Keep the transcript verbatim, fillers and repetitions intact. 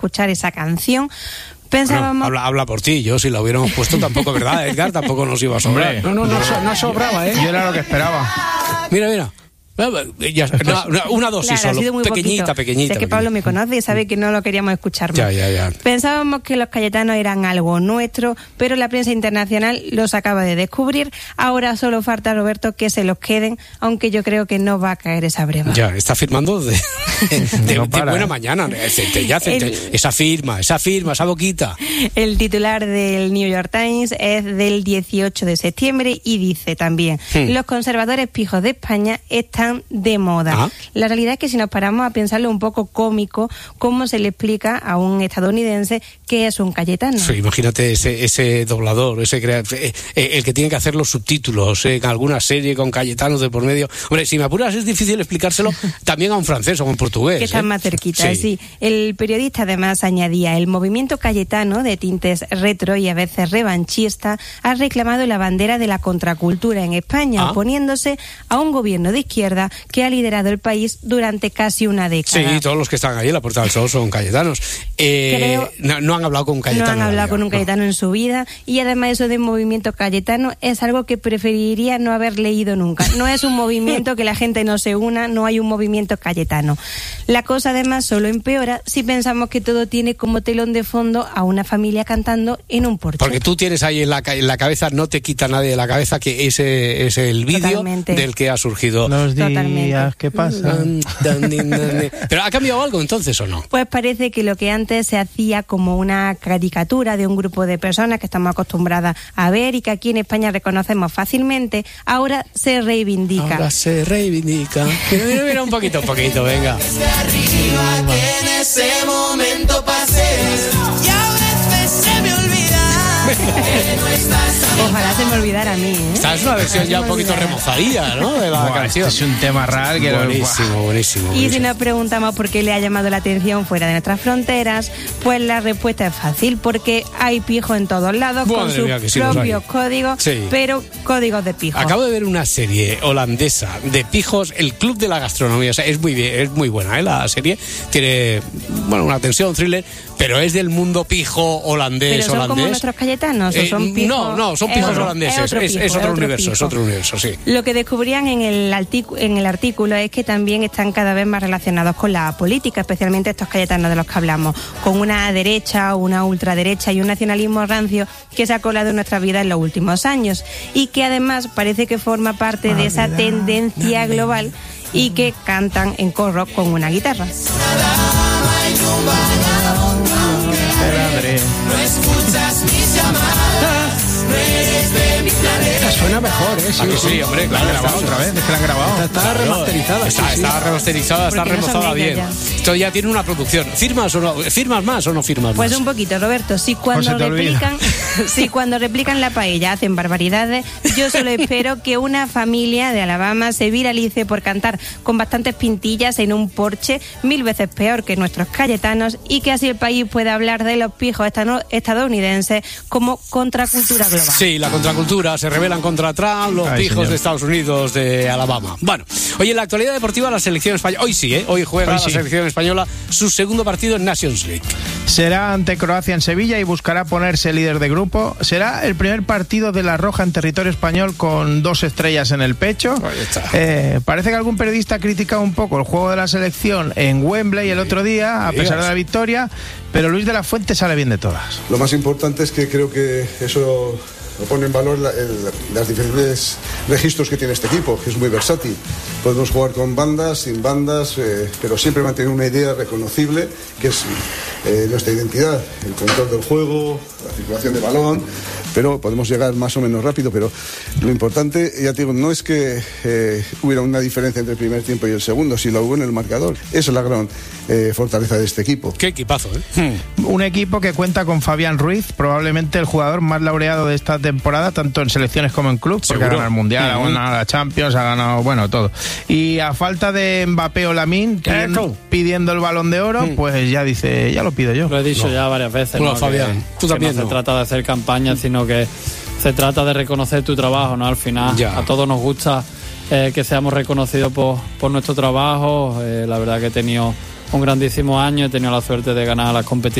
escuchar esa canción. Pensábamos... Bueno, habla, habla por ti, yo si la hubiéramos puesto tampoco, ¿verdad, Edgar? Tampoco nos iba a sobrar. No, no, no, no, no sobraba, ¿eh? Yo era lo que esperaba. Mira, mira. Ya, una, una dosis claro, solo, pequeñita, poquito. pequeñita. Sé que Pablo me conoce y sabe que no lo queríamos escuchar más. Ya, ya, ya. Pensábamos que los cayetanos eran algo nuestro, pero la prensa internacional los acaba de descubrir. Ahora solo falta, Roberto, que se los queden, aunque yo creo que no va a caer esa breva. Ya, está firmando de, de, no de para, buena ¿eh? mañana. Ya, el, esa firma, esa firma, esa boquita. El titular del New York Times es del dieciocho de septiembre y dice también: hmm. los conservadores pijos de España están de moda. ¿Ah? La realidad es que si nos paramos a pensarlo, un poco cómico cómo se le explica a un estadounidense qué es un cayetano. Sí, imagínate ese, ese doblador, ese crea, eh, eh, el que tiene que hacer los subtítulos eh, en alguna serie con cayetanos de por medio. Hombre, si me apuras es difícil explicárselo también a un francés o a un portugués. Que están ¿eh? más cerquita, sí. sí. El periodista además añadía: el movimiento cayetano, de tintes retro y a veces revanchista, ha reclamado la bandera de la contracultura en España, ¿Ah? oponiéndose a un gobierno de izquierda que ha liderado el país durante casi una década. Sí, todos los que están ahí en la Puerta del Sol son cayetanos. Eh, Creo, no, no han hablado con un cayetano. No han hablado con un cayetano no. en su vida, y además eso de movimiento cayetano es algo que preferiría no haber leído nunca. No es un movimiento que la gente no se una, no hay un movimiento cayetano. La cosa además solo empeora si pensamos que todo tiene como telón de fondo a una familia cantando en un porche. Porque tú tienes ahí en la, en la cabeza, no te quita nadie de la cabeza que ese es el vídeo del que ha surgido los días Totalmente. que pasan. ¿Pero ha cambiado algo entonces o no? Pues parece que lo que antes se hacía como una caricatura de un grupo de personas que estamos acostumbradas a ver y que aquí en España reconocemos fácilmente, ahora se reivindica. Ahora se reivindica. Mira, mira, mira, un poquito, un poquito, venga. Desde arriba que en ese momento pasé y a veces se me olvida. Ojalá se me olvidara a mí, ¿eh? Esta es una versión ya un poquito remozadilla, ¿no? De la Buah, canción. Este es un tema real que buenísimo, lo... buenísimo, buenísimo. Y si nos preguntamos por qué le ha llamado la atención fuera de nuestras fronteras, pues la respuesta es fácil: porque hay pijos en todos lados, Madre con sus mía, sí propios códigos, sí. pero códigos de pijos. Acabo de ver una serie holandesa de pijos, El Club de la Gastronomía. O sea, es muy bien, es muy buena, ¿eh? La serie tiene, bueno, una tensión, thriller, pero es del mundo pijo holandés. ¿Pero son holandés. como nuestros cayetanos o son pijos? No, no, son pijos otro, holandeses. Es otro, es, pijo, es otro es otro universo, pijo. es otro universo, sí. Lo que descubrían en el, artículo, en el artículo es que también están cada vez más relacionados con la política, especialmente estos cayetanos de los que hablamos, con una derecha, una ultraderecha y un nacionalismo rancio que se ha colado en nuestra vida en los últimos años, y que además parece que forma parte de esa tendencia global y que cantan en coro con una guitarra. No escuchas mis llamadas, no eres de mi planeta. Suena mejor, ¿eh? Sí, sí, sí, hombre, la claro. han grabado otra vez, es que la han grabado. Está, está Claro, remasterizada. Está, sí, está sí. remasterizada, está Porque no son remozada ellas bien. ya. Esto ya tiene una producción. ¿Firmas o no? ¿Firmas más o no firmas Pues más? un poquito, Roberto. Si cuando replican, si cuando replican la paella hacen barbaridades, yo solo espero que una familia de Alabama se viralice por cantar con bastantes pintillas en un porche, mil veces peor que nuestros cayetanos, y que así el país pueda hablar de los pijos estadounidenses como contracultura global. Sí, la contracultura, se rebelan contra Trump, los Ay, pijos señor. de Estados Unidos, de Alabama. Bueno, oye, en la actualidad deportiva la selección española, hoy sí, ¿eh? Hoy juega Hoy la sí. selección española su segundo partido en Nations League. Será ante Croacia en Sevilla y buscará ponerse líder de grupo. Será el primer partido de la Roja en territorio español con dos estrellas en el pecho. Ahí está. Eh, parece que algún periodista ha criticado un poco el juego de la selección en Wembley el otro día, a pesar de la victoria, pero Luis de la Fuente sale bien de todas. Lo más importante es que creo que eso lo pone en valor la, el, las diferentes registros que tiene este equipo, que es muy versátil. Podemos jugar con bandas, sin bandas, eh, pero siempre mantener una idea reconocible, que es eh, nuestra identidad, el control del juego, la circulación de balón, pero podemos llegar más o menos rápido, pero lo importante, ya te digo, no es que eh, hubiera una diferencia entre el primer tiempo y el segundo, si lo hubo en el marcador. Esa es la gran eh, fortaleza de este equipo. Qué equipazo, ¿eh? Hmm. Un equipo que cuenta con Fabián Ruiz, probablemente el jugador más laureado de esta temporada, tanto en selecciones como en club, porque ¿Seguro? ha ganado el Mundial, Uh-huh. ha ganado la Champions, ha ganado, bueno, todo. Y a falta de Mbappé o Lamine pidiendo, pidiendo el Balón de Oro, Hmm. pues ya dice, ya lo pido yo. Lo he dicho No. ya varias veces. Bueno, ¿no? Fabián, que, tú que también, no, ¿no? se trata de hacer campaña, sino que se trata de reconocer tu trabajo, ¿no? Al final, Ya. a todos nos gusta eh, que seamos reconocidos por, por nuestro trabajo. Eh, la verdad que he tenido un grandísimo año, he tenido la suerte de ganar las competiciones